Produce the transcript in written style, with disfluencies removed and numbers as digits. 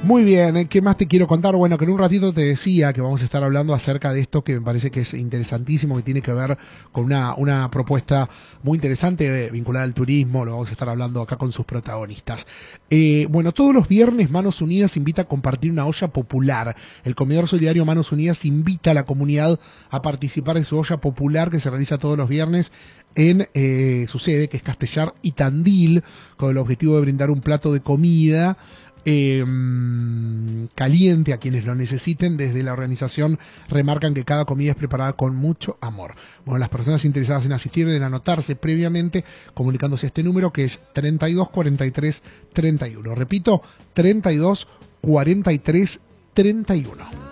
Muy bien, ¿qué más te quiero contar? Bueno, que en un ratito te decía que vamos a estar hablando acerca de esto que me parece que es interesantísimo, que tiene que ver con una propuesta muy interesante vinculada al turismo, lo vamos a estar hablando acá con sus protagonistas. Bueno, todos los viernes Manos Unidas invita a compartir una olla popular. El comedor solidario Manos Unidas invita a la comunidad a participar en su olla popular que se realiza todos los viernes en su sede, que es Castellar y Tandil, con el objetivo de brindar un plato de comida caliente a quienes lo necesiten. Desde la organización remarcan que cada comida es preparada con mucho amor. Bueno, las personas interesadas en asistir deben anotarse previamente comunicándose a este número, que es 32 43 31. Repito, 32 43 31.